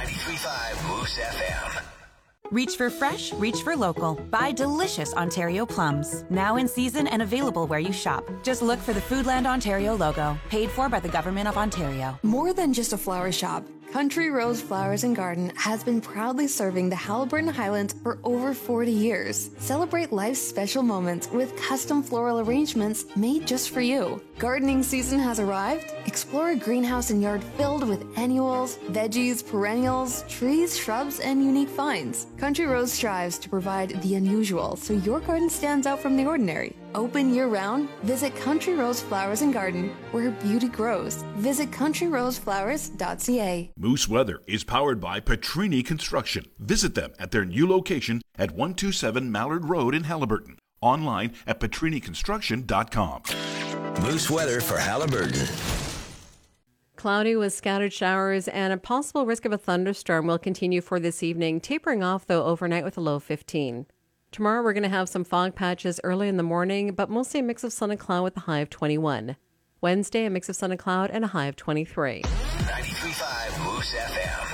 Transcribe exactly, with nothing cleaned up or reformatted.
ninety-three point five Moose F M. Reach for fresh, reach for local. Buy delicious Ontario plums. Now in season and available where you shop. Just look for the Foodland Ontario logo. Paid for by the Government of Ontario. More than just a flower shop, Country Rose Flowers and Garden has been proudly serving the Haliburton Highlands for over forty years. Celebrate life's special moments with custom floral arrangements made just for you. Gardening season has arrived. Explore a greenhouse and yard filled with annuals, veggies, perennials, trees, shrubs, and unique finds. Country Rose strives to provide the unusual so your garden stands out from the ordinary. Open year-round, visit Country Rose Flowers and Garden, where beauty grows. Visit country rose flowers dot c a. Moose Weather is powered by Petrini Construction. Visit them at their new location at one two seven Mallard Road in Haliburton. Online at petrini construction dot com. Moose Weather for Haliburton. Cloudy with scattered showers and a possible risk of a thunderstorm will continue for this evening, tapering off, though, overnight with a low fifteen. Tomorrow we're going to have some fog patches early in the morning, but mostly a mix of sun and cloud with a high of twenty-one. Wednesday, a mix of sun and cloud and a high of twenty-three. ninety-three point five Moose F M.